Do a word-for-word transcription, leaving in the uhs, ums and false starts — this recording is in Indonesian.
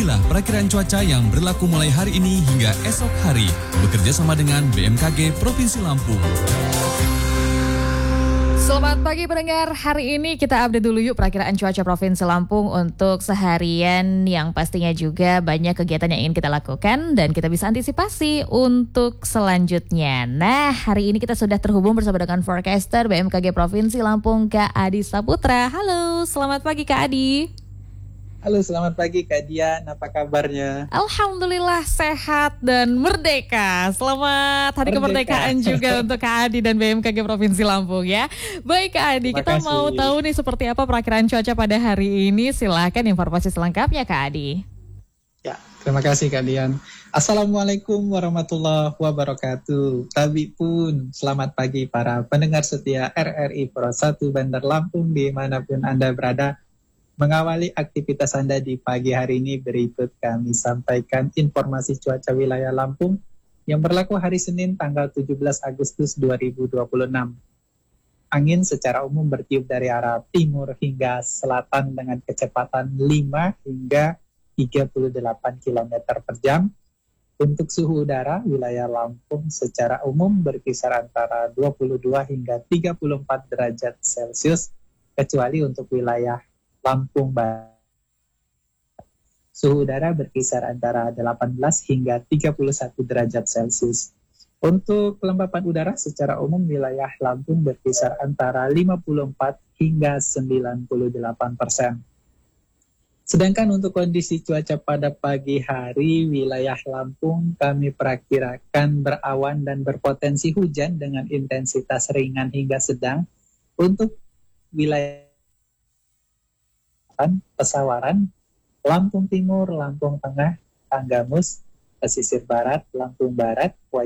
Inilah perakiraan cuaca yang berlaku mulai hari ini hingga esok hari. Bekerja sama dengan B M K G Provinsi Lampung. Selamat pagi pendengar, hari ini kita update dulu yuk perakiraan cuaca Provinsi Lampung untuk seharian yang pastinya juga banyak kegiatan yang ingin kita lakukan dan kita bisa antisipasi untuk selanjutnya. Nah, hari ini kita sudah terhubung bersama dengan forecaster B M K G Provinsi Lampung, Kak Adi Saputra. Halo, selamat pagi Kak Adi. Halo, selamat pagi Kak Dian, apa kabarnya? Alhamdulillah sehat dan merdeka. Selamat Hari merdeka. Kemerdekaan juga untuk Kak Adi dan B M K G Provinsi Lampung ya. Baik Kak Adi, Terima kita kasih. Mau tahu nih seperti apa perakiraan cuaca pada hari ini. Silahkan informasi selengkapnya Kak Adi. Ya, terima kasih Kak Dian. Assalamualaikum warahmatullahi wabarakatuh. Tabi pun selamat pagi para pendengar setia R R I Pro satu Bandar Lampung dimanapun Anda berada. Mengawali aktivitas Anda di pagi hari ini, berikut kami sampaikan informasi cuaca wilayah Lampung yang berlaku hari Senin tanggal tujuh belas Agustus dua ribu dua puluh enam. Angin secara umum bertiup dari arah timur hingga selatan dengan kecepatan lima hingga tiga puluh delapan kilometer per jam. Untuk suhu udara, wilayah Lampung secara umum berkisar antara dua puluh dua hingga tiga puluh empat derajat Celcius, kecuali untuk wilayah Lampung Barat. Suhu udara berkisar antara delapan belas hingga tiga puluh satu derajat Celcius. Untuk kelembapan udara secara umum wilayah Lampung berkisar antara lima puluh empat hingga sembilan puluh delapan persen. Sedangkan untuk kondisi cuaca pada pagi hari, wilayah Lampung kami perakirakan berawan dan berpotensi hujan dengan intensitas ringan hingga sedang. Untuk wilayah Pesawaran, Lampung Timur, Lampung Tengah, Tanggamus, Pesisir Barat, Lampung Barat,